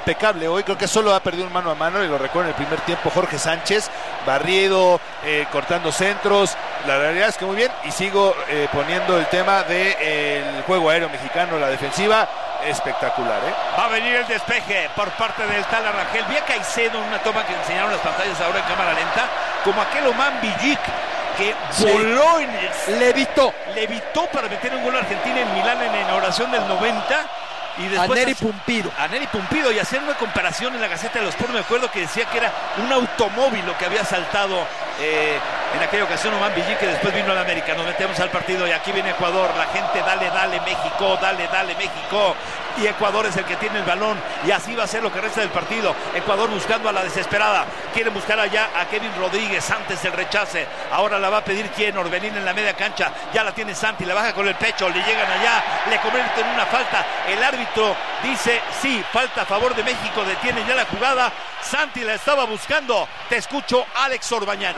impecable hoy. Creo que solo ha perdido un mano a mano, y lo recuerdo en el primer tiempo Jorge Sánchez, barrido, cortando centros. La realidad es que muy bien, y sigo poniendo el tema del juego aéreo mexicano, la defensiva, espectacular. Va a venir el despeje por parte del Tala Rangel. Vi a Caicedo en una toma que enseñaron las pantallas ahora en cámara lenta, como aquel Oman Villic que voló en el... Levitó para meter un gol a Argentina en Milán en la inauguración del 90. Y después a Neri Pumpido, y haciendo una comparación en la Gaceta de los Sports, me acuerdo que decía que era un automóvil lo que había saltado en aquella ocasión Oman Villic, que después vino a la América. Nos metemos al partido y aquí viene Ecuador, la gente dale México, dale México, y Ecuador es el que tiene el balón, y así va a ser lo que resta del partido. Ecuador buscando a la desesperada, quiere buscar allá a Kevin Rodríguez, antes el rechace, ahora la va a pedir quién, Orbelín en la media cancha, ya la tiene Santi, la baja con el pecho, le llegan allá, le convierten en una falta, el árbitro dice sí, falta a favor de México, detiene ya la jugada, Santi la estaba buscando. Te escucho, Alex Orbañanos.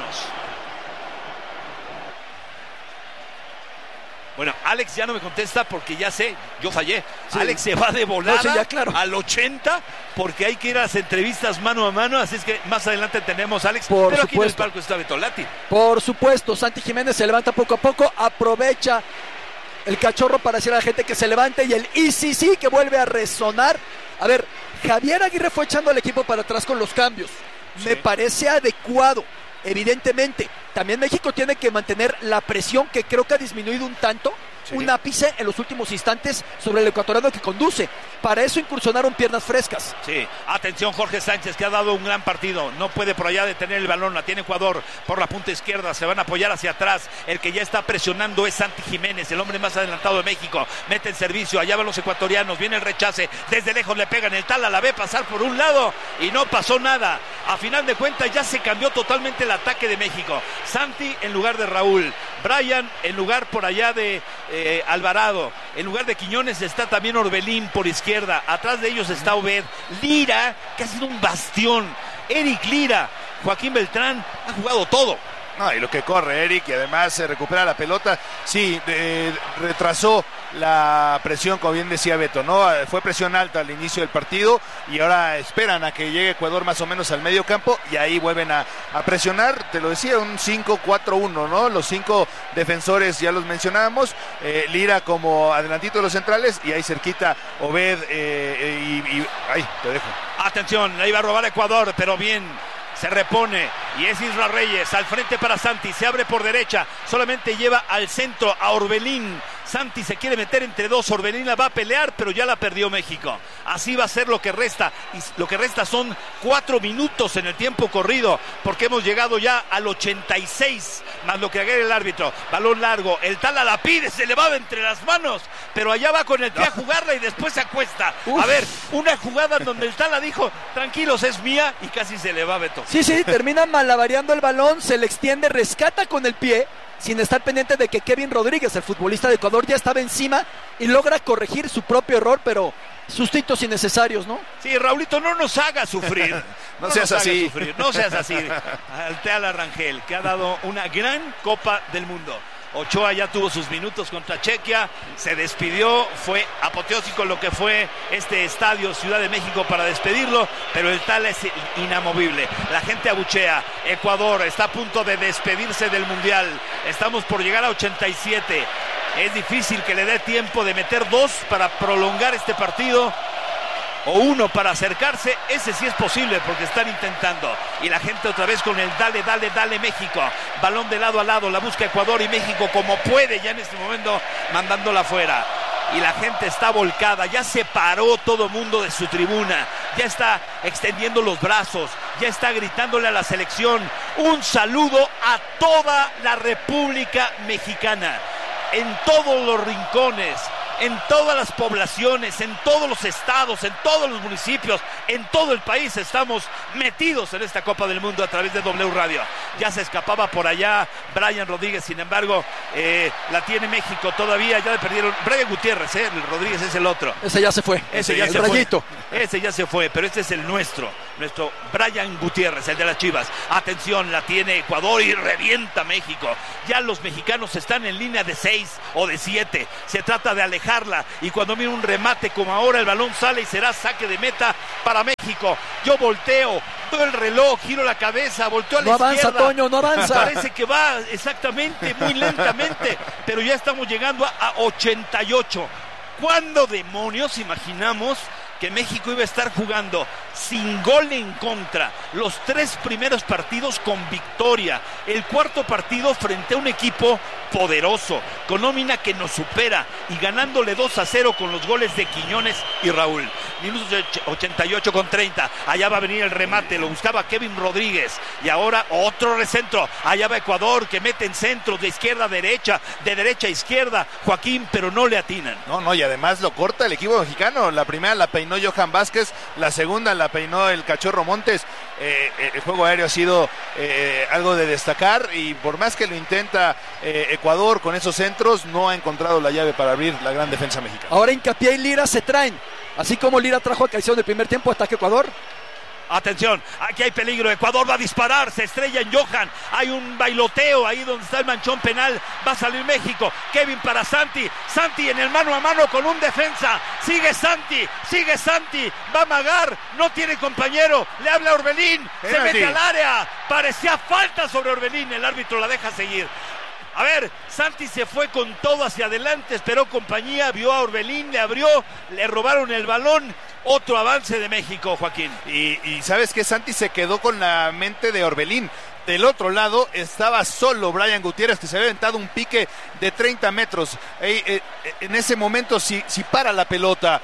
Bueno, Alex ya no me contesta porque ya sé, yo fallé. Sí. Alex se va de volada, no, sí, claro, al 80, porque hay que ir a las entrevistas mano a mano, así es que más adelante tenemos a Alex. Pero aquí en el palco está Betolati. Por supuesto, Santi Jiménez se levanta poco a poco, aprovecha el cachorro para decir a la gente que se levante, y el sí que vuelve a resonar. A ver, Javier Aguirre fue echando al equipo para atrás con los cambios. Sí. Me parece adecuado, evidentemente. También México tiene que mantener la presión, que creo que ha disminuido un tanto, sí, un ápice en los últimos instantes sobre el ecuatoriano que conduce. Para eso incursionaron piernas frescas. Sí, atención Jorge Sánchez, que ha dado un gran partido. No puede por allá detener el balón, la tiene Ecuador por la punta izquierda, se van a apoyar hacia atrás. El que ya está presionando es Santi Jiménez, el hombre más adelantado de México. Mete el servicio, allá van los ecuatorianos, viene el rechace, desde lejos le pegan, el Tala la ve pasar por un lado y no pasó nada. A final de cuentas ya se cambió totalmente el ataque de México. Santi en lugar de Raúl, Brian en lugar por allá de Alvarado, en lugar de Quiñones está también Orbelín por izquierda, atrás de ellos está Obed, Lira, que ha sido un bastión, Eric Lira, Joaquín Beltrán, ha jugado todo. No, y lo que corre Eric, y además se recupera la pelota, sí, retrasó la presión, como bien decía Beto, ¿no? Fue presión alta al inicio del partido, y ahora esperan a que llegue Ecuador más o menos al medio campo, y ahí vuelven a presionar. Te lo decía, un 5-4-1, ¿no? Los 5 defensores ya los mencionábamos, Lira como adelantito de los centrales, y ahí cerquita Obed, ahí te dejo. Atención, la iba a robar Ecuador, pero bien. Se repone y es Isra Reyes al frente para Santi, se abre por derecha, solamente lleva al centro a Orbelín. Santi se quiere meter entre dos, Orbelín la va a pelear, pero ya la perdió México. Así va a ser lo que resta, y lo que resta son 4 minutos en el tiempo corrido, porque hemos llegado ya al 86, más lo que agrega el árbitro. Balón largo, el Tala la pide, se le va entre las manos, pero allá va con el pie a jugarla y después se acuesta. Uf. A ver, una jugada donde el Tala dijo, tranquilos, es mía, y casi se le va, Beto. Sí, termina malabareando el balón, se le extiende, rescata con el pie, sin estar pendiente de que Kevin Rodríguez, el futbolista de Ecuador, ya estaba encima y logra corregir su propio error, pero sustitos innecesarios, ¿no? Sí, Raulito, no nos haga sufrir. No seas así. No seas así. Al Tala Rangel, que ha dado una gran Copa del Mundo. Ochoa ya tuvo sus minutos contra Chequia, se despidió, fue apoteósico lo que fue este estadio Ciudad de México para despedirlo, pero el Tala es inamovible. La gente abuchea. Ecuador está a punto de despedirse del Mundial. Estamos por llegar a 87. Es difícil que le dé tiempo de meter 2 para prolongar este partido, o 1 para acercarse. Ese sí es posible porque están intentando, y la gente otra vez con el dale México, balón de lado a lado, la busca Ecuador, y México como puede ya en este momento mandándola afuera, y la gente está volcada, ya se paró todo mundo de su tribuna, ya está extendiendo los brazos, ya está gritándole a la selección un saludo a toda la República Mexicana, en todos los rincones, en todas las poblaciones, en todos los estados, en todos los municipios, en todo el país estamos metidos en esta Copa del Mundo a través de W Radio. Ya se escapaba por allá Brian Rodríguez, sin embargo, la tiene México todavía, ya le perdieron. Brian Gutiérrez, Rodríguez es el otro. Ese ya se fue. Ese ya se fue. Ese ya se fue, pero este es el nuestro Brian Gutiérrez, el de las Chivas. Atención, la tiene Ecuador y revienta México. Ya los mexicanos están en línea de 6 o de 7. Se trata de alejar bajarla, y cuando viene un remate como ahora, el balón sale y será saque de meta para México. Yo volteo, veo el reloj, giro la cabeza, volteo a la izquierda. No avanza, Toño, no avanza. Parece que va exactamente, muy lentamente, pero ya estamos llegando a 88. ¿Cuándo demonios imaginamos que México iba a estar jugando sin gol en contra los 3 primeros partidos con victoria, el cuarto partido frente a un equipo poderoso, con nómina que nos supera, y ganándole 2-0 con los goles de Quiñones y Raúl? Minutos 88 con 30, allá va a venir el remate, lo buscaba Kevin Rodríguez, y ahora otro recentro, allá va Ecuador, que mete en centros de izquierda a derecha, de derecha a izquierda, Joaquín, pero no le atinan. No, y además lo corta el equipo mexicano. La primera la peinó Johan Vázquez, la segunda la peinó el Cachorro Montes. El juego aéreo ha sido algo de destacar, y por más que lo intenta Ecuador con esos centros, no ha encontrado la llave para abrir la gran defensa mexicana. Ahora Hincapié y Lira se traen, así como Lira trajo a Caicedo en el primer tiempo, ataque Ecuador. Atención, aquí hay peligro, Ecuador va a disparar, se estrella en Johan, hay un bailoteo ahí donde está el manchón penal, va a salir México, Kevin para Santi en el mano a mano con un defensa, sigue Santi, va a amagar, no tiene compañero, le habla a Orbelín, se mete al área, parecía falta sobre Orbelín, el árbitro la deja seguir. A ver, Santi se fue con todo hacia adelante, esperó compañía, vio a Orbelín, le abrió, le robaron el balón. Otro avance de México, Joaquín. Y ¿sabes qué? Santi se quedó con la mente de Orbelín. Del otro lado estaba solo Brian Gutiérrez, que se había aventado un pique de 30 metros. En ese momento, si para la pelota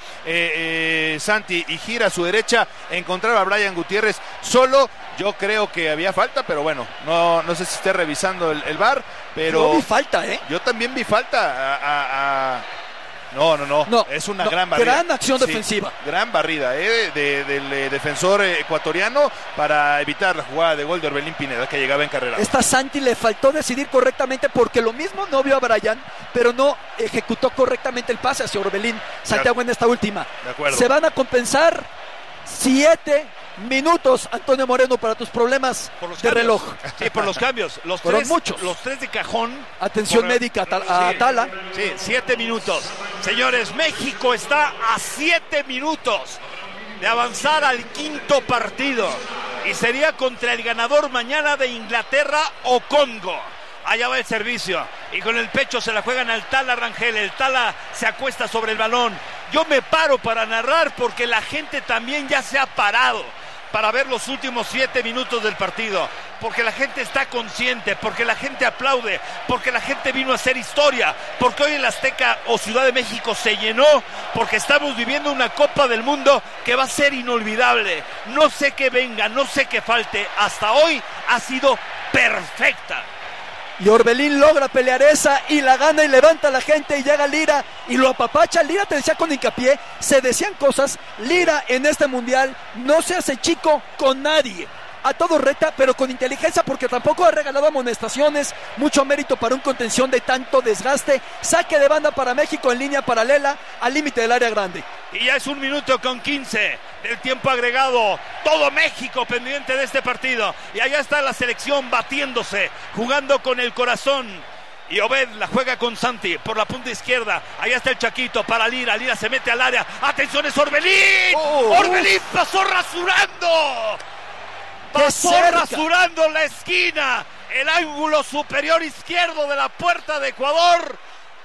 Santi y gira a su derecha, encontraba a Brian Gutiérrez solo. Yo creo que había falta, pero bueno, no sé si esté revisando el VAR, pero... Yo vi falta, Yo también vi falta No, es una gran barrida. Gran acción defensiva. Gran barrida del defensor ecuatoriano para evitar la jugada de gol de Orbelín Pineda, que llegaba en carrera. Esta Santi le faltó decidir correctamente, porque lo mismo no vio a Brian, pero no ejecutó correctamente el pase hacia Orbelín Santiago en esta última. De acuerdo. Se van a compensar 7 minutos, Antonio Moreno, para tus problemas de reloj. Sí, por los cambios. Fueron muchos. Los 3 de cajón. Atención médica a Atala. Sí, 7 minutos. Señores, México está a 7 minutos de avanzar al quinto partido. Y sería contra el ganador mañana de Inglaterra o Congo. Allá va el servicio, y con el pecho se la juegan al Tala Rangel. El Tala se acuesta sobre el balón. Yo me paro para narrar, porque la gente también ya se ha parado para ver los últimos 7 minutos del partido, porque la gente está consciente, porque la gente aplaude, porque la gente vino a hacer historia, porque hoy el Azteca o Ciudad de México se llenó, porque estamos viviendo una Copa del Mundo que va a ser inolvidable. No sé qué venga, no sé qué falte, hasta hoy ha sido perfecta. Y Orbelín logra pelear esa y la gana, y levanta a la gente, y llega Lira y lo apapacha. Lira, te decía con Hincapié, se decían cosas. Lira en este mundial no se hace chico con nadie. A todo reta, pero con inteligencia, porque tampoco ha regalado amonestaciones. Mucho mérito para un contención de tanto desgaste. Saque de banda para México en línea paralela al límite del área grande. Y ya es 1 minuto con 15 del tiempo agregado. Todo México pendiente de este partido. Y allá está la selección batiéndose, jugando con el corazón. Y Obed la juega con Santi por la punta izquierda. Allá está el Chaquito para Lira. Lira se mete al área. ¡Atención, es Orbelín! ¡Orbelín pasó rasurando! Pasó rasurando la esquina, el ángulo superior izquierdo de la puerta de Ecuador.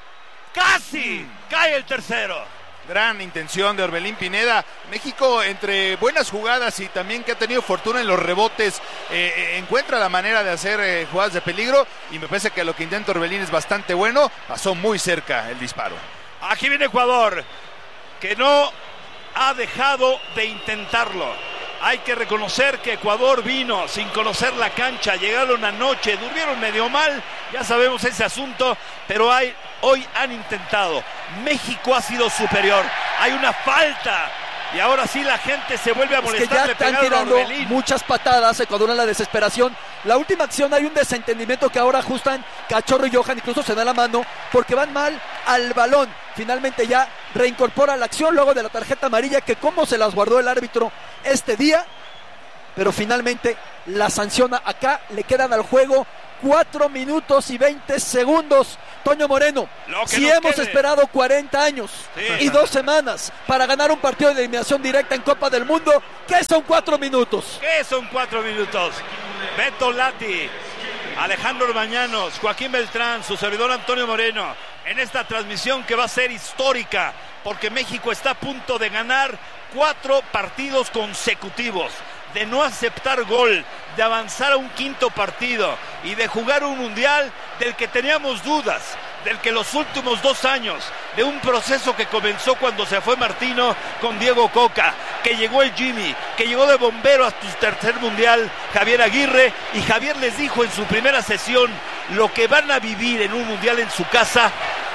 Casi cae el tercero. Gran intención de Orbelín Pineda. México, entre buenas jugadas y también que ha tenido fortuna en los rebotes, encuentra la manera de hacer jugadas de peligro, y me parece que lo que intenta Orbelín es bastante bueno. Pasó muy cerca el disparo. Aquí viene Ecuador, que no ha dejado de intentarlo. Hay que reconocer que Ecuador vino sin conocer la cancha, llegaron anoche, durmieron medio mal, ya sabemos ese asunto, pero hoy han intentado. México ha sido superior, hay una falta, y ahora sí la gente se vuelve a molestar. Es que ya están tirando muchas patadas, Ecuador en la desesperación. La última acción hay un desentendimiento que ahora ajustan Cachorro y Johan, incluso se da la mano porque van mal al balón. Finalmente ya reincorpora la acción luego de la tarjeta amarilla, que como se las guardó el árbitro este día, pero finalmente la sanciona. Acá le quedan al juego 4 minutos y 20 segundos Toño Moreno, si hemos esperado 40 años y 2 semanas para ganar un partido de eliminación directa en Copa del Mundo, ¿qué son 4 minutos? ¿Qué son 4 minutos? Beto Lati, Alejandro Orbañanos, Joaquín Beltrán, su servidor Antonio Moreno, en esta transmisión que va a ser histórica, porque México está a punto de ganar 4 partidos consecutivos, de no aceptar gol, de avanzar a un quinto partido y de jugar un mundial del que teníamos dudas, del que los últimos 2 años, de un proceso que comenzó cuando se fue Martino con Diego Coca, que llegó el Jimmy, que llegó de bombero a su tercer mundial Javier Aguirre, y Javier les dijo en su primera sesión: lo que van a vivir en un mundial en su casa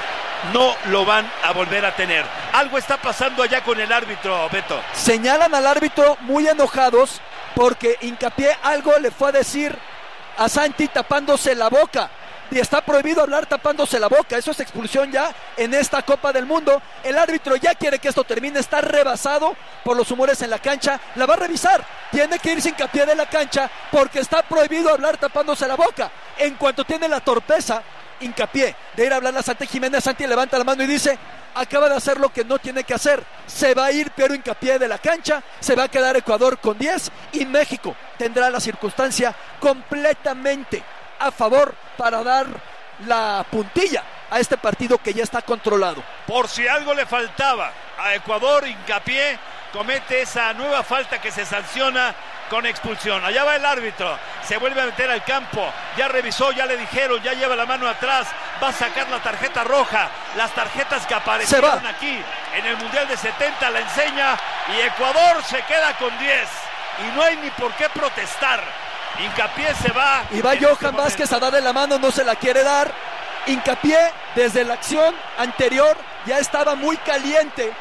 no lo van a volver a tener. Algo está pasando allá con el árbitro, Beto. Señalan al árbitro muy enojados porque Hincapié algo le fue a decir a Santi tapándose la boca. Y está prohibido hablar tapándose la boca. Eso es expulsión ya en esta Copa del Mundo. El árbitro ya quiere que esto termine. Está rebasado por los humores en la cancha. La va a revisar. Tiene que irse Hincapié de la cancha porque está prohibido hablar tapándose la boca. En cuanto tiene la torpeza Hincapié de ir a hablar a Santi Jiménez, Santi levanta la mano y dice: acaba de hacer lo que no tiene que hacer. Se va a ir Piero Hincapié de la cancha, se va a quedar Ecuador con 10 y México tendrá la circunstancia completamente a favor para dar la puntilla a este partido que ya está controlado. Por si algo le faltaba a Ecuador, Hincapié comete esa nueva falta que se sanciona con expulsión. Allá va el árbitro, se vuelve a meter al campo, ya revisó, ya le dijeron, ya lleva la mano atrás, va a sacar la tarjeta roja, las tarjetas que aparecieron aquí en el Mundial de 70 la enseña, y Ecuador se queda con 10 y no hay ni por qué protestar. Hincapié se va. Y va Johan Vázquez a darle la mano, no se la quiere dar. Hincapié desde la acción anterior ya estaba muy caliente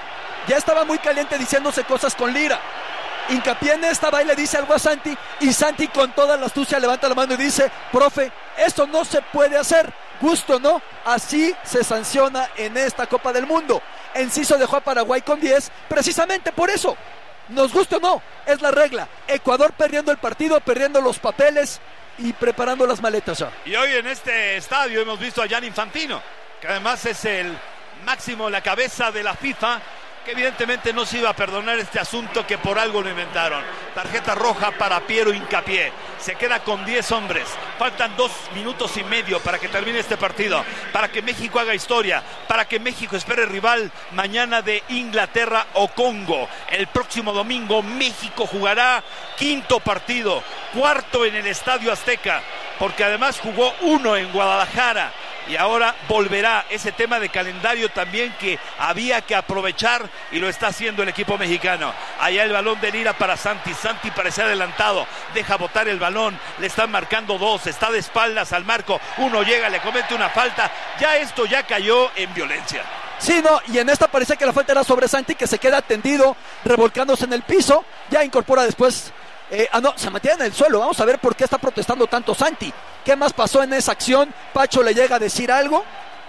diciéndose cosas con Lira. Hincapié en esta va y le dice algo a Santi, y Santi con toda la astucia levanta la mano y dice: profe, esto no se puede hacer, gusto no, así se sanciona en esta Copa del Mundo. Enciso dejó a Paraguay con 10 precisamente por eso. Nos guste o no, es la regla. Ecuador perdiendo el partido, perdiendo los papeles y preparando las maletas ya. Y hoy en este estadio hemos visto a Gianni Infantino, que además es el máximo, la cabeza de la FIFA, que evidentemente no se iba a perdonar este asunto, que por algo lo inventaron. Tarjeta roja para Piero Hincapié. Se queda con 10 hombres. Faltan 2 minutos y medio para que termine este partido, para que México haga historia, para que México espere rival mañana de Inglaterra o Congo. El próximo domingo México jugará quinto partido, cuarto en el Estadio Azteca, porque además jugó 1 en Guadalajara. Y ahora volverá ese tema de calendario también que había que aprovechar, y lo está haciendo el equipo mexicano. Allá el balón de Lira para Santi. Santi parece adelantado, deja botar el balón, le están marcando 2, está de espaldas al marco, 1 llega, le comete una falta. Ya esto ya cayó en violencia. Sí, no, y en esta parece que la falta era sobre Santi, que se queda tendido, revolcándose en el piso. Ya incorpora después. No, se mantiene en el suelo. Vamos a ver por qué está protestando tanto Santi. ¿Qué más pasó en esa acción? ¿Pacho le llega a decir algo?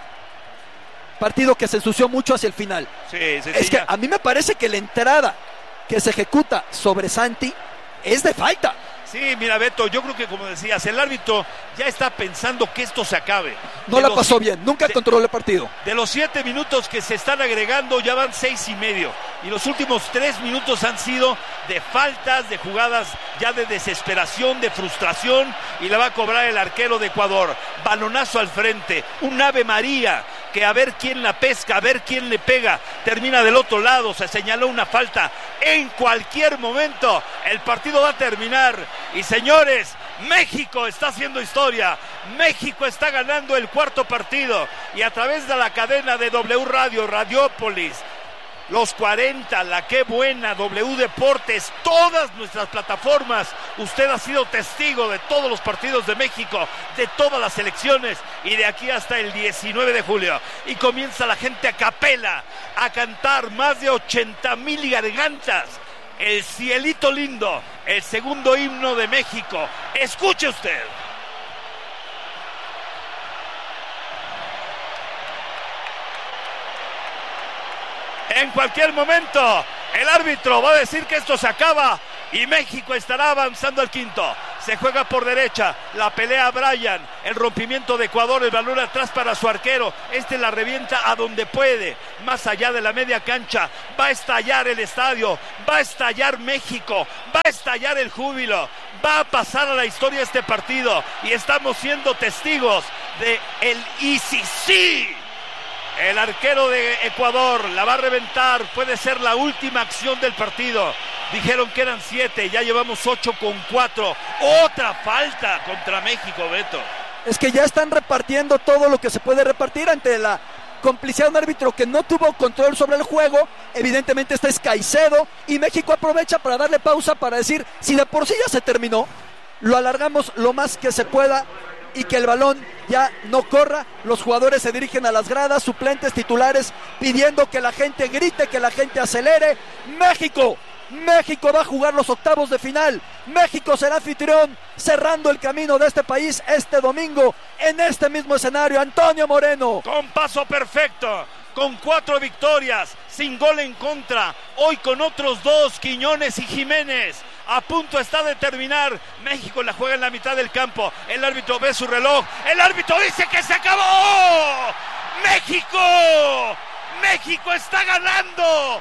Partido que se ensució mucho hacia el final. Es que a mí me parece que la entrada que se ejecuta sobre Santi es de falta. Sí, mira, Beto, yo creo que, como decías, el árbitro ya está pensando que esto se acabe. No la pasó bien, nunca controló el partido. De los 7 minutos que se están agregando, ya van 6 y medio. Y los últimos 3 minutos han sido de faltas, de jugadas ya de desesperación, de frustración. Y la va a cobrar el arquero de Ecuador. Balonazo al frente, un Ave María, que a ver quién la pesca, a ver quién le pega. Termina del otro lado, se señaló una falta. En cualquier momento el partido va a terminar. Y señores, México está haciendo historia. México está ganando el cuarto partido. Y a través de la cadena de W Radio, Radiópolis, Los 40, La Qué Buena, W Deportes, todas nuestras plataformas, usted ha sido testigo de todos los partidos de México, de todas las selecciones, y de aquí hasta el 19 de julio. Y comienza la gente a capela a cantar, más de 80,000 gargantas, El Cielito Lindo, el segundo himno de México. Escuche usted. En cualquier momento el árbitro va a decir que esto se acaba y México estará avanzando al quinto. se juega por derecha, la pelea Brian, el rompimiento de Ecuador, el balón atrás para su arquero, la revienta a donde puede, más allá de la media cancha, va a estallar el estadio, va a estallar México, va a estallar el júbilo, va a pasar a la historia este partido y estamos siendo testigos de el ICC. El arquero de Ecuador la va a reventar, puede ser la última acción del partido. Dijeron que eran 7, ya llevamos 8-4. Otra falta contra México, Beto. Es que ya están repartiendo todo lo que se puede repartir ante la complicidad de un árbitro que no tuvo control sobre el juego. Evidentemente este es Caicedo y México aprovecha para darle pausa para decir, si de por sí ya se terminó, lo alargamos lo más que se pueda y que el balón ya no corra. Los jugadores se dirigen a las gradas, suplentes, titulares, pidiendo que la gente grite, que la gente acelere. México va a jugar los octavos de final. México será anfitrión, cerrando el camino de este país este domingo en este mismo escenario. Antonio Moreno. Con paso perfecto, con 4 victorias, sin gol en contra, hoy con otros 2, Quiñones y Jiménez. A punto está de terminar. México la juega en la mitad del campo. El árbitro ve su reloj. El árbitro dice que se acabó. México está ganando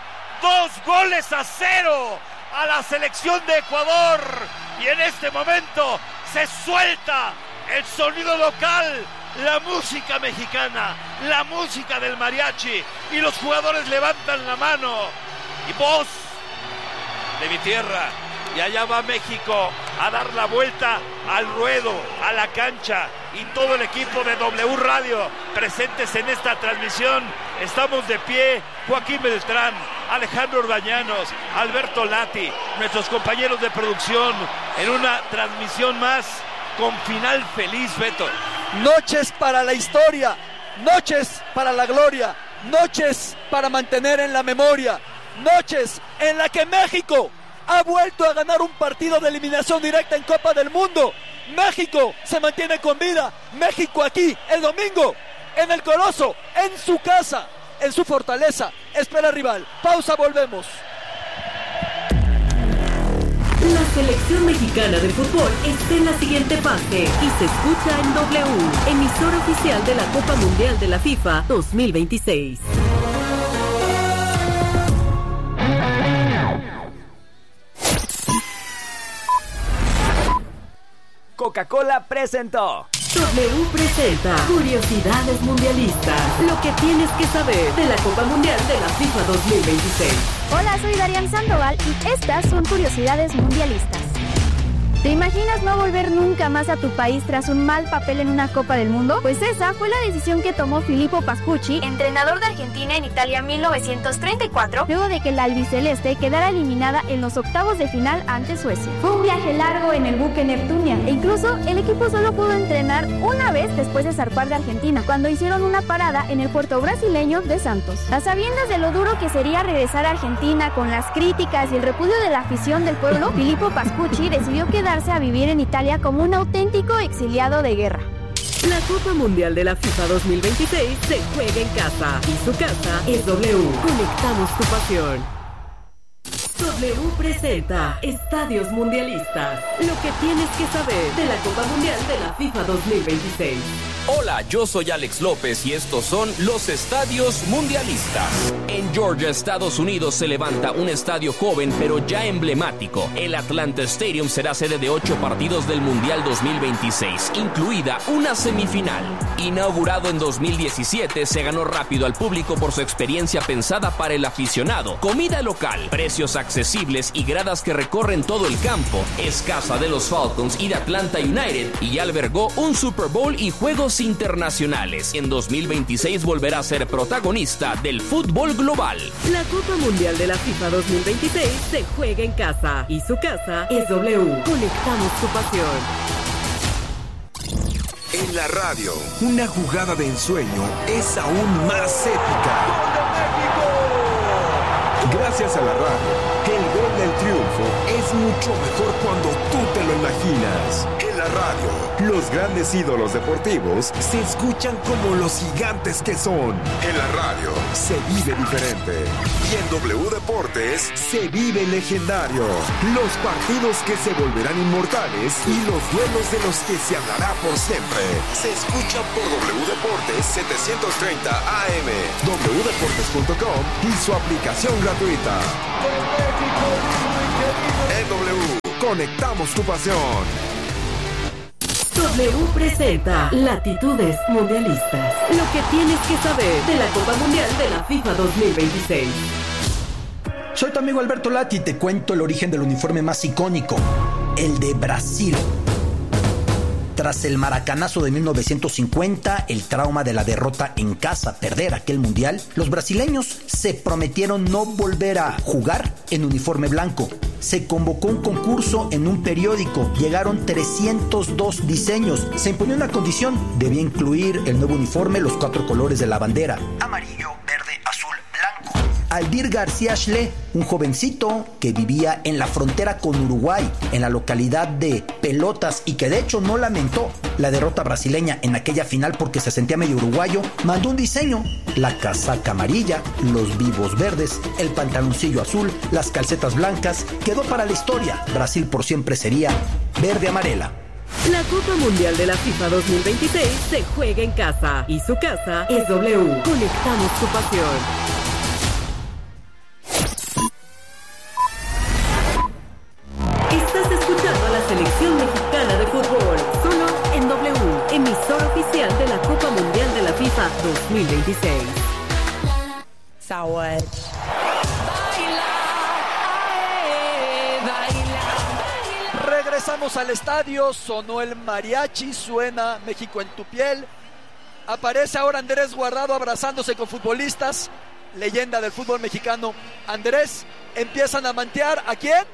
2-0 a la selección de Ecuador. Y en este momento se suelta el sonido local, la música mexicana, la música del mariachi. Y los jugadores levantan la mano. Y voz de mi tierra. Y allá va México a dar la vuelta al ruedo, a la cancha. Y todo el equipo de W Radio presentes en esta transmisión. Estamos de pie, Joaquín Beltrán, Alejandro Orbañanos, Alberto Lati, nuestros compañeros de producción, en una transmisión más con final feliz, Beto. Noches para la historia, noches para la gloria, noches para mantener en la memoria, noches en la que México ha vuelto a ganar un partido de eliminación directa en Copa del Mundo. México se mantiene con vida. México aquí el domingo en el Coloso, en su casa, en su fortaleza, espera al rival. Pausa, volvemos. La selección mexicana de fútbol está en la siguiente fase y se escucha en W, emisora oficial de la Copa Mundial de la FIFA 2026. Coca-Cola presentó. W presenta Curiosidades Mundialistas. Lo que tienes que saber de la Copa Mundial de la FIFA 2026. Hola, soy Darian Sandoval y estas son Curiosidades Mundialistas. ¿Te imaginas no volver nunca más a tu país tras un mal papel en una Copa del Mundo? Pues esa fue la decisión que tomó Filippo Pascucci, entrenador de Argentina en Italia 1934, luego de que la albiceleste quedara eliminada en los octavos de final ante Suecia. Fue un viaje largo en el buque Neptunia e incluso el equipo solo pudo entrenar una vez después de zarpar de Argentina, cuando hicieron una parada en el puerto brasileño de Santos. A sabiendas de lo duro que sería regresar a Argentina con las críticas y el repudio de la afición del pueblo, Filippo Pascucci decidió quedarse a vivir en Italia como un auténtico exiliado de guerra. La Copa Mundial de la FIFA 2026 se juega en casa y su casa es W. Conectamos tu pasión. W presenta Estadios Mundialistas. Lo que tienes que saber de la Copa Mundial de la FIFA 2026. Hola, yo soy Alex López y estos son los Estadios Mundialistas. En Georgia, Estados Unidos, se levanta un estadio joven pero ya emblemático. El Atlanta Stadium será sede de 8 partidos del Mundial 2026, incluida una semifinal. Inaugurado en 2017, se ganó rápido al público por su experiencia pensada para el aficionado. Comida local, precios accesibles y gradas que recorren todo el campo. Es casa de los Falcons y de Atlanta United y albergó un Super Bowl y juegos internacionales. En 2026 volverá a ser protagonista del fútbol global. La Copa Mundial de la FIFA 2026 se juega en casa y su casa es W. Conectamos tu pasión. En la radio, una jugada de ensueño es aún más épica. ¡Gol de México! Gracias a la radio, el gol del triunfo triunfo es mucho mejor cuando tú te lo imaginas. En la radio, los grandes ídolos deportivos se escuchan como los gigantes que son. En la radio, se vive diferente. Y en W Deportes, se vive legendario. Los partidos que se volverán inmortales y los duelos de los que se hablará por siempre. Se escuchan por W Deportes 730 AM, wdeportes.com y su aplicación gratuita. En W, conectamos tu pasión. W presenta Latitudes Mundialistas. Lo que tienes que saber de la Copa Mundial de la FIFA 2026. Soy tu amigo Alberto Lati y te cuento el origen del uniforme más icónico, el de Brasil. Tras el maracanazo de 1950, el trauma de la derrota en casa, perder aquel mundial, los brasileños se prometieron no volver a jugar en uniforme blanco. Se convocó un concurso en un periódico, llegaron 302 diseños. Se imponía una condición, debía incluir el nuevo uniforme, los 4 colores de la bandera: amarillo, verde, azul, blanco. Aldir García Schle, un jovencito que vivía en la frontera con Uruguay, en la localidad de Pelotas, y que de hecho no lamentó la derrota brasileña en aquella final porque se sentía medio uruguayo, mandó un diseño: la casaca amarilla, los vivos verdes, el pantaloncillo azul, las calcetas blancas. Quedó para la historia. Brasil por siempre sería verde amarela. La Copa Mundial de la FIFA 2026 se juega en casa y su casa es W. Conectamos tu pasión. Estás escuchando a la selección mexicana de fútbol, solo en W, emisora oficial de la Copa Mundial de la FIFA 2026. Saúde. Regresamos al estadio, sonó el mariachi, suena México en tu piel. Aparece ahora Andrés Guardado abrazándose con futbolistas, leyenda del fútbol mexicano. Andrés, empiezan a mantear ¿a quién?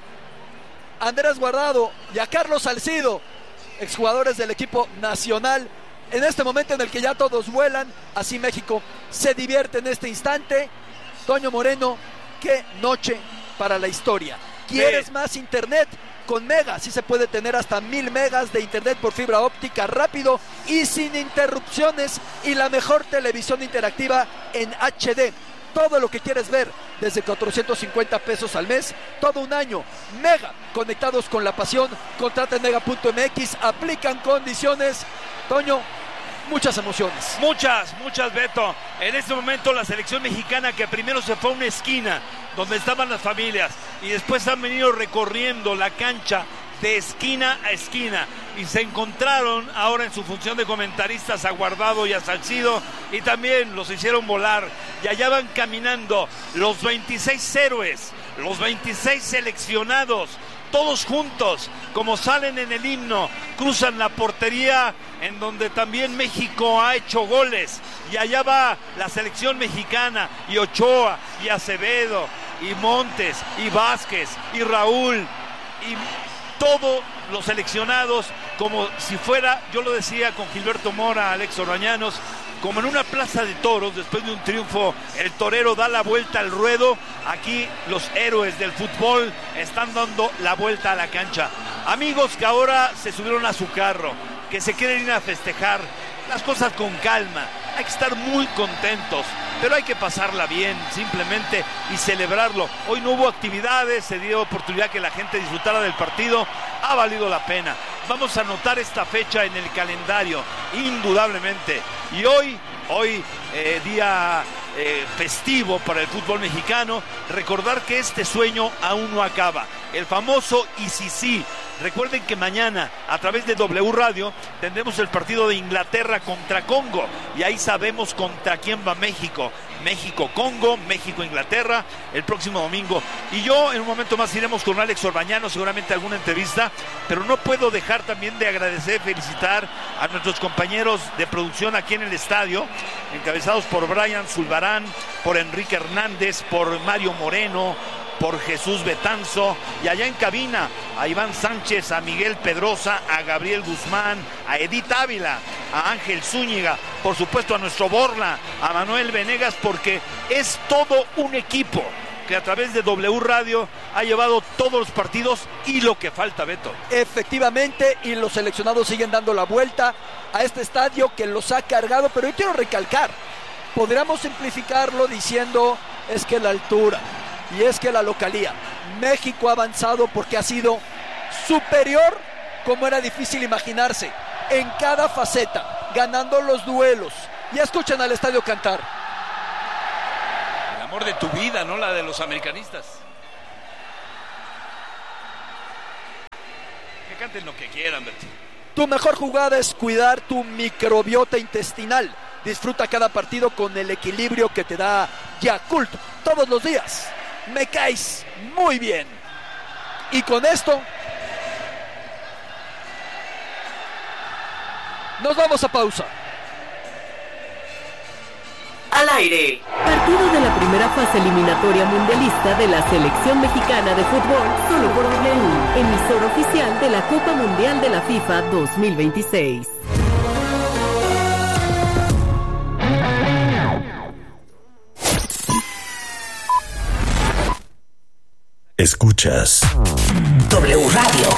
Andrés Guardado y a Carlos Salcido, exjugadores del equipo nacional. En este momento en el que ya todos vuelan, así México se divierte en este instante. Toño Moreno, qué noche para la historia. ¿Quieres más internet? Con Mega sí se puede tener hasta 1000 megas de internet por fibra óptica rápido y sin interrupciones, y la mejor televisión interactiva en HD. Todo lo que quieres ver desde 450 pesos al mes, todo un año. Mega, conectados con la pasión. Contrata en mega.mx, aplican condiciones. Toño, muchas emociones. Muchas, Beto. En este momento la selección mexicana, que primero se fue a una esquina donde estaban las familias y después han venido recorriendo la cancha de esquina a esquina, y se encontraron ahora en su función de comentaristas a Guardado y a Salcido, y también los hicieron volar, y allá van caminando los 26 héroes, los 26 seleccionados, todos juntos, como salen en el himno, cruzan la portería en donde también México ha hecho goles, y allá va la selección mexicana, y Ochoa, y Acevedo, y Montes, y Vázquez, y Raúl, y todos los seleccionados, como si fuera, yo lo decía con Gilberto Mora, Alex Orbañanos, como en una plaza de toros. Después de un triunfo, el torero da la vuelta al ruedo. Aquí los héroes del fútbol están dando la vuelta a la cancha. Amigos que ahora se subieron a su carro, que se quieren ir a festejar, las cosas con calma. Hay que estar muy contentos, pero hay que pasarla bien, simplemente, y celebrarlo. Hoy no hubo actividades, se dio oportunidad que la gente disfrutara del partido. Ha valido la pena. Vamos a anotar esta fecha en el calendario, indudablemente. Y hoy día festivo para el fútbol mexicano, recordar que este sueño aún no acaba. El famoso y sí. Recuerden que mañana, a través de W Radio, tendremos el partido de Inglaterra contra Congo, y ahí sabemos contra quién va México. México-Congo, México-Inglaterra, el próximo domingo. Y yo en un momento más iremos con Alex Orbañano, seguramente alguna entrevista, pero no puedo dejar también de agradecer, felicitar a nuestros compañeros de producción aquí en el estadio, encabezados por Brian Zulbarán, por Enrique Hernández, por Mario Moreno, por Jesús Betanzo, y allá en cabina a Iván Sánchez, a Miguel Pedrosa, a Gabriel Guzmán, a Edith Ávila, a Ángel Zúñiga, por supuesto a nuestro Borla, a Manuel Venegas, porque es todo un equipo. que a través de W Radio ha llevado todos los partidos y lo que falta, Beto. Efectivamente, y los seleccionados siguen dando la vuelta a este estadio que los ha cargado, pero yo quiero recalcar, podríamos simplificarlo diciendo es que la altura y es que la localía. México ha avanzado porque ha sido superior, como era difícil imaginarse, en cada faceta, ganando los duelos. Ya escuchan al estadio cantar. El amor de tu vida, no la de los americanistas. Que canten lo que quieran, Berti. Tu mejor jugada es cuidar tu microbiota intestinal. Disfruta cada partido con el equilibrio que te da Yakult todos los días. Me caes muy bien. Y con esto nos vamos a pausa. Al aire. Partido de la primera fase eliminatoria mundialista de la selección mexicana de fútbol, solo por W, emisor oficial de la Copa Mundial de la FIFA 2026. Escuchas W Radio.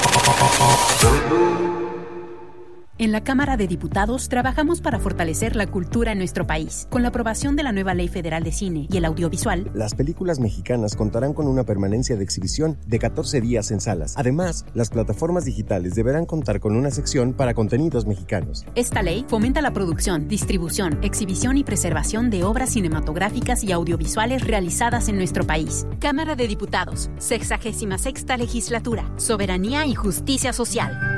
En la Cámara de Diputados trabajamos para fortalecer la cultura en nuestro país. Con la aprobación de la nueva Ley Federal de Cine y el Audiovisual, las películas mexicanas contarán con una permanencia de exhibición de 14 días en salas. Además, las plataformas digitales deberán contar con una sección para contenidos mexicanos. Esta ley fomenta la producción, distribución, exhibición y preservación de obras cinematográficas y audiovisuales realizadas en nuestro país. Cámara de Diputados, 66ª Legislatura, Soberanía y Justicia Social.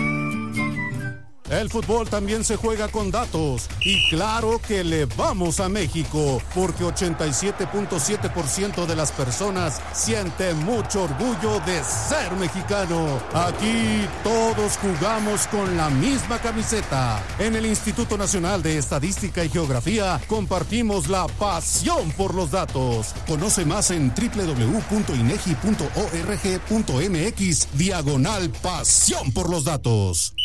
El fútbol también se juega con datos y claro que le vamos a México porque 87.7% de las personas siente mucho orgullo de ser mexicano. Aquí todos jugamos con la misma camiseta. En el Instituto Nacional de Estadística y Geografía compartimos la pasión por los datos. Conoce más en www.inegi.org.mx/pasión por los datos.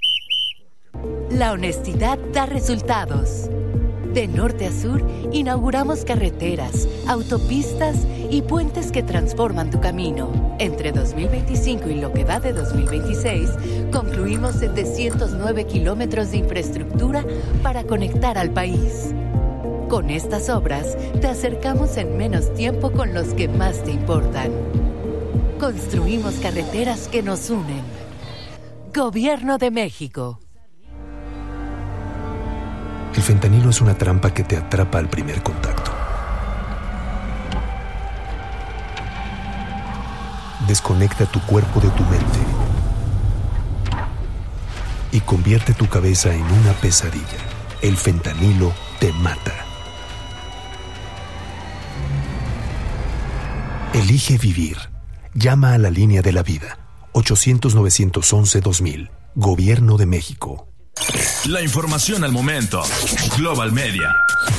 La honestidad da resultados. De norte a sur, inauguramos carreteras, autopistas y puentes que transforman tu camino. Entre 2025 y lo que va de 2026, concluimos 709 kilómetros de infraestructura para conectar al país. Con estas obras, te acercamos en menos tiempo con los que más te importan. Construimos carreteras que nos unen. Gobierno de México. El fentanilo es una trampa que te atrapa al primer contacto. Desconecta tu cuerpo de tu mente y convierte tu cabeza en una pesadilla. El fentanilo te mata. Elige vivir. Llama a la línea de la vida. 800-911-2000. Gobierno de México. La información al momento. Global Media.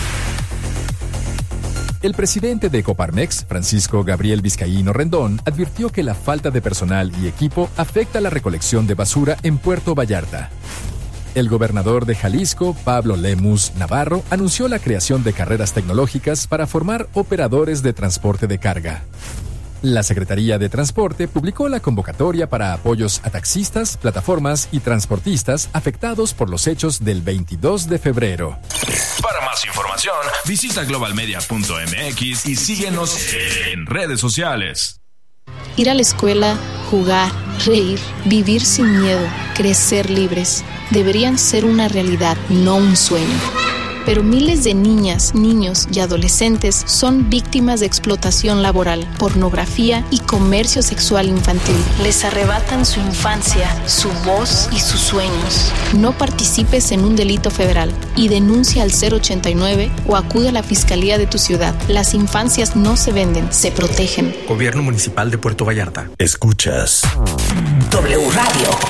El presidente de Coparmex, Francisco Gabriel Vizcaíno Rendón, advirtió que la falta de personal y equipo afecta la recolección de basura en Puerto Vallarta. El gobernador de Jalisco, Pablo Lemus Navarro, anunció la creación de carreras tecnológicas para formar operadores de transporte de carga. La Secretaría de Transporte publicó la convocatoria para apoyos a taxistas, plataformas y transportistas afectados por los hechos del 22 de febrero. Para más información, visita globalmedia.mx y síguenos en redes sociales. Ir a la escuela, jugar, reír, vivir sin miedo, crecer libres, deberían ser una realidad, no un sueño. Pero miles de niñas, niños y adolescentes son víctimas de explotación laboral, pornografía y comercio sexual infantil. Les arrebatan su infancia, su voz y sus sueños. No participes en un delito federal y denuncia al 089 o acude a la fiscalía de tu ciudad. Las infancias no se venden, se protegen. Gobierno Municipal de Puerto Vallarta. Escuchas W Radio.